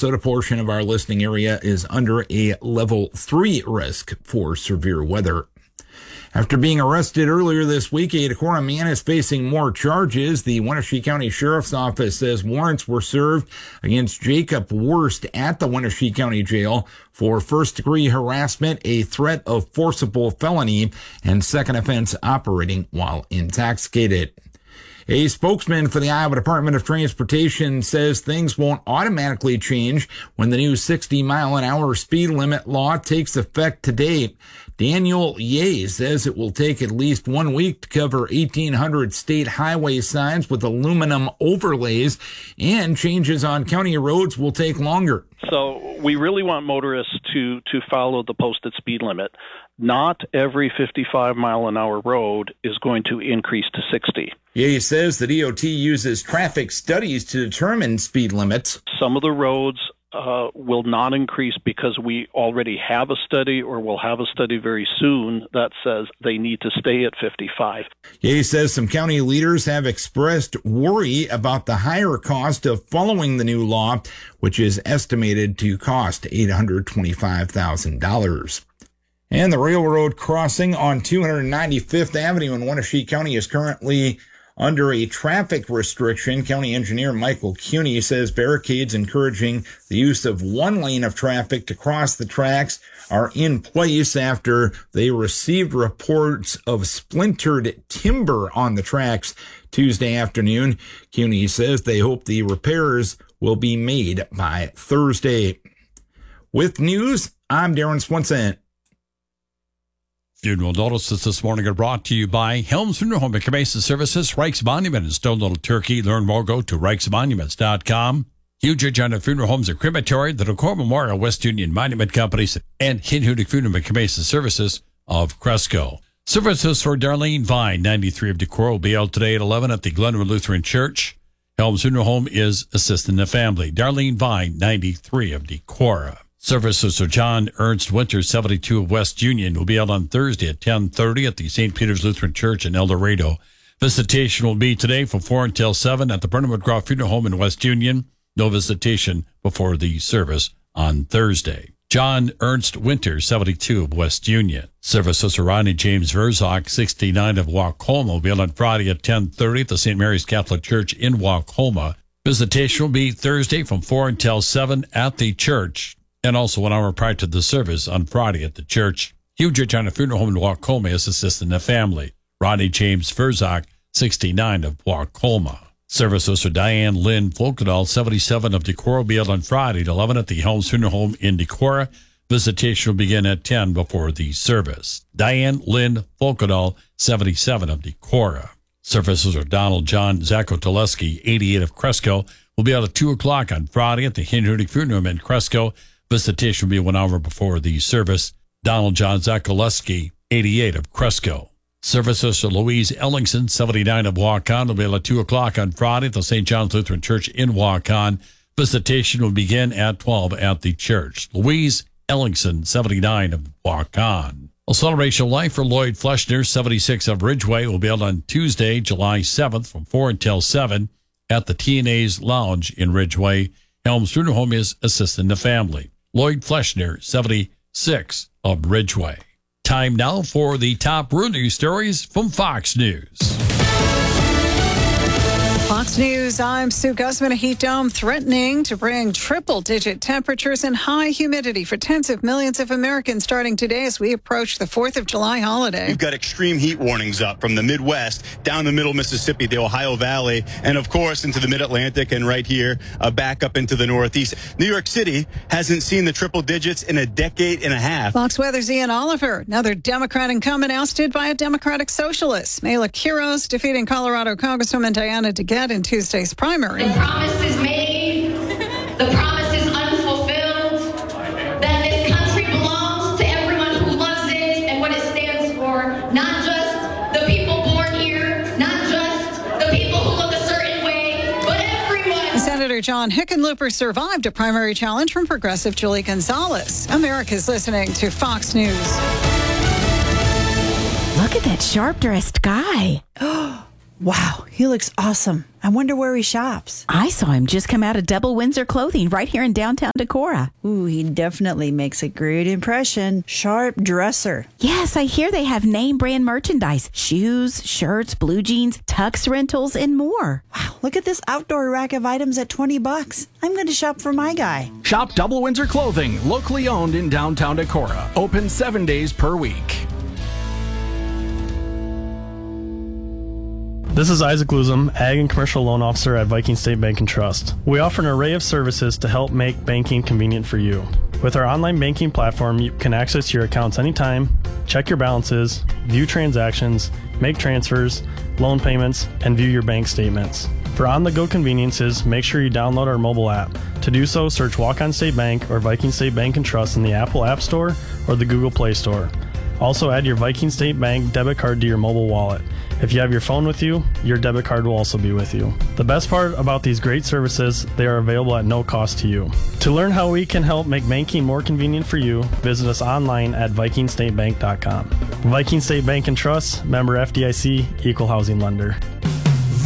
Minnesota portion of our listening area is under a level 3 risk for severe weather. After being arrested earlier this week, a Decorah man is facing more charges. The Wenatchee County Sheriff's Office says warrants were served against Jacob Wurst at the Wenatchee County Jail for first-degree harassment, a threat of forcible felony, and second offense operating while intoxicated. A spokesman for the Iowa Department of Transportation says things won't automatically change when the new 60-mile-an-hour speed limit law takes effect today. Daniel Ye says it will take at least 1 week to cover 1,800 state highway signs with aluminum overlays, and changes on county roads will take longer. So we really want motorists to follow the posted speed limit. Not every 55-mile-an-hour road is going to increase to 60. Ye says the DOT uses traffic studies to determine speed limits. Some of the roads will not increase because we already have a study, or will have a study very soon that says they need to stay at 55. Ye says some county leaders have expressed worry about the higher cost of following the new law, which is estimated to cost $825,000. And the railroad crossing on 295th Avenue in Wenatchee County is currently under a traffic restriction. County engineer Michael Cuney says barricades encouraging the use of one lane of traffic to cross the tracks are in place after they received reports of splintered timber on the tracks Tuesday afternoon. Cuney says they hope the repairs will be made by Thursday. With news, I'm Darren Swenson. Funeral notices this morning are brought to you by Helms Funeral Home and Cremation Services, Reichs Monument in Stone Little Turkey. Learn more, go to ReichsMonuments.com. Huge on Funeral Homes and Crematory, the Decorah Memorial West Union Monument Companies, and Hinhudik Funeral and Cremation Services of Cresco. Services for Darlene Vine, 93 of Decorah, will be out today at 11 at the Glenwood Lutheran Church. Helms Funeral Home is assisting the family. Darlene Vine, 93 of Decorah. Services for John Ernst Winter, 72 of West Union, will be out on Thursday at 10:30 at the St. Peter's Lutheran Church in El Dorado. Visitation will be today from 4 until 7 at the Burnham McGraw Funeral Home in West Union. No visitation before the service on Thursday. John Ernst Winter, 72 of West Union. Services for Ronnie James Verzak, 69 of Wacoma, will be out on Friday at 10:30 at the St. Mary's Catholic Church in Wacoma. Visitation will be Thursday from 4 until 7 at the church, and also 1 hour prior to the service on Friday at the church. Hugh China Funeral Home in Wacoma is assisting the family. Ronnie James Verzak, 69 of Wacoma. Services for Diane Lynn Folkedahl, 77 of Decorah, will be out on Friday at 11 at the Helms Funeral Home in Decorah. Visitation will begin at 10 before the service. Diane Lynn Folkedahl, 77 of Decorah. Services for Donald John Zakotoleski, 88 of Cresco, will be out at 2 o'clock on Friday at the Hinhudik Funeral Home in Cresco. Visitation will be 1 hour before the service. Donald John Zakoleski, 88 of Cresco. Services for Louise Ellingson, 79 of Waukon, will be at 2 o'clock on Friday at the St. John's Lutheran Church in Waukon. Visitation will begin at 12 at the church. Louise Ellingson, 79 of Waukon. A celebration of life for Lloyd Fleshner, 76 of Ridgeway, will be held on Tuesday, July 7th from 4 until 7 at the T&A's Lounge in Ridgeway. Helms Funeral Home is assisting the family. Lloyd Fleshner, 76 of Ridgeway. Time now for the top road news stories from Fox News. Fox News, I'm Sue Guzman. A heat dome threatening to bring triple-digit temperatures and high humidity for tens of millions of Americans starting today as we approach the 4th of July holiday. We've got extreme heat warnings up from the Midwest down the middle Mississippi, the Ohio Valley, and of course into the Mid-Atlantic and right here back up into the Northeast. New York City hasn't seen the triple digits in a decade and a half. Fox Weather's Ian Oliver. Another Democrat incumbent ousted by a Democratic socialist. Mela Quiros defeating Colorado Congresswoman Diana DeGette in Tuesday's primary. The promise is made, the promise is unfulfilled, that this country belongs to everyone who loves it and what it stands for, not just the people born here, not just the people who look a certain way, but everyone. Senator John Hickenlooper survived a primary challenge from progressive Julie Gonzalez. America's listening to Fox News. Look at that sharp-dressed guy. Wow, he looks awesome. I wonder where he shops. I saw him just come out of Double Windsor Clothing right here in downtown Decorah. Ooh, he definitely makes a great impression. Sharp dresser. Yes, I hear they have name brand merchandise. Shoes, shirts, blue jeans, tux rentals, and more. Wow, look at this outdoor rack of items at $20. I'm going to shop for my guy. Shop Double Windsor Clothing, locally owned in downtown Decorah. Open 7 days per week. This is Isaac Luzum, Ag and Commercial Loan Officer at Viking State Bank and Trust. We offer an array of services to help make banking convenient for you. With our online banking platform, you can access your accounts anytime, check your balances, view transactions, make transfers, loan payments, and view your bank statements. For on-the-go conveniences, make sure you download our mobile app. To do so, search Walk-On State Bank or Viking State Bank and Trust in the Apple App Store or the Google Play Store. Also, add your Viking State Bank debit card to your mobile wallet. If you have your phone with you, your debit card will also be with you. The best part about these great services, they are available at no cost to you. To learn how we can help make banking more convenient for you, visit us online at vikingstatebank.com. Viking State Bank and Trust, member FDIC, equal housing lender.